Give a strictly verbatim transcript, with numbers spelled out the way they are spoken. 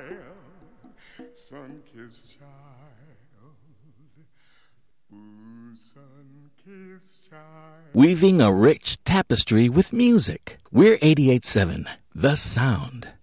sun-kissed child. Ooh, sun-kissed child. Weaving a rich tapestry with music. We're eighty-eight point seven, The Sound.